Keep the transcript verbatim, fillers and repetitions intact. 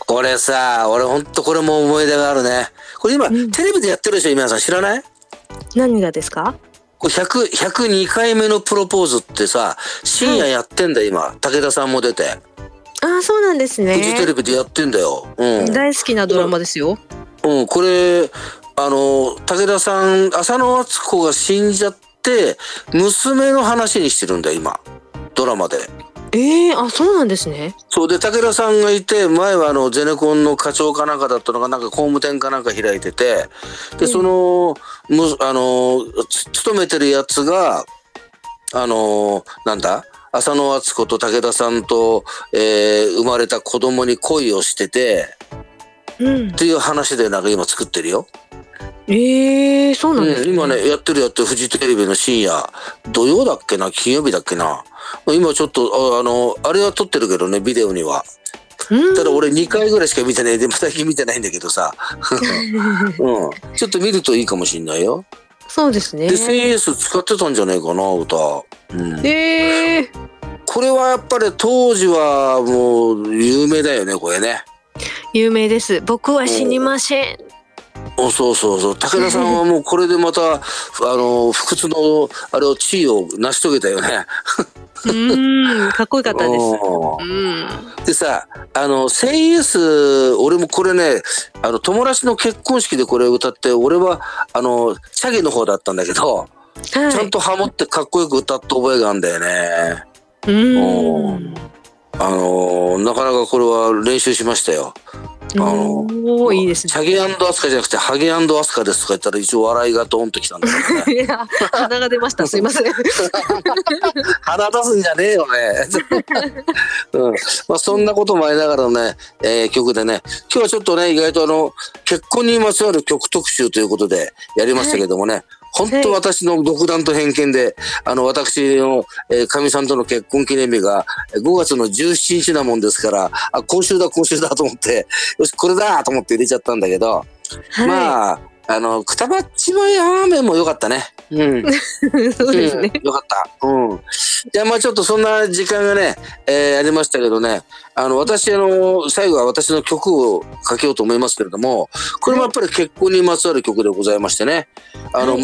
これさ、俺ほんとこれも思い出があるね。これ今、うん、テレビでやってるでしょ、皆さん知らない？ 何がですか？ これひゃく、ひゃくにかいめのプロポーズってさ、深夜やってんだよ、はい、今。武田さんも出て。 ああ、そうなんですね。 フジテレビでやってんだよ。うん。 大好きなドラマですよ。 うん、これ、あの、武田さん、浅野温子が死んじゃって、娘の話にしてるんだよ、今。ドラマで。 ええー、あ、そうなんですね。 そうで、武田さんがいて、前はあの、ゼネコンの課長かなんかだったのが、なんか工務店かなんか開いてて、で、その、む、あの、勤めてるやつが、あの、なんだ浅野温子と武田さんと、えー、生まれた子供に恋をしてて、うん、っていう話でなんか今作ってるよ。 ええー、そうなんですね、 うん、今ね、やってるやってるフジテレビの深夜、土曜だっけな、金曜日だっけな。今ちょっと、あ, あの、あれは撮ってるけどね、ビデオには。ただ俺にかいぐらいしか見てないで、最近見てないんだけどさ。うん。ちょっと見るといいかもしんないよ。 そうですね。 で、セイエス 使ってたんじゃないかな、歌。うん。 えー、 これはやっぱり当時はもう有名だよね、これね。 有名です。僕は死にません。 おそうそうそう。武田さんはもうこれでまた、あの、不屈の、あれを地位を成し遂げたよね。 うーん、かっこよかったです。うん。 でさ、あの、セイエス、俺もこれね、あの、友達の結婚式でこれを歌って、俺は、あの、チャゲの方だったんだけど、はい、ちゃんとハモってかっこよく歌った覚えがあるんだよね。 うーん。 あの、なかなかこれは練習しましたよ。あのおー、いいですね。 チャゲ&アスカじゃなくてハゲ&アスカですとか言ったら一応笑いがドーンときたんだけどね。 いや、鼻が出ました。すいません。 鼻出すんじゃねえよね。うん、まあそんなこともありながらね、えー、曲でね、今日はちょっとね、意外とあの、結婚にまつわる曲特集ということでやりましたけどもね、はい、本当私の独断と偏見で、あの、私の、えー、かみさんとの結婚記念日がごがつのじゅうしちにちなもんですから、あ、今週だ、今週だと思って、よし、これだと思って入れちゃったんだけど、はい、まあ、あの、くたばっちまやーめんもよかったね。うん。 そうですね、 うん。よかった。うん。じゃあまあちょっとそんな時間がね、えー、ありましたけどね、あの、私、あの、最後は私の曲をかけようと思いますけれども、これもやっぱり結婚にまつわる曲でございましてね、あの、はい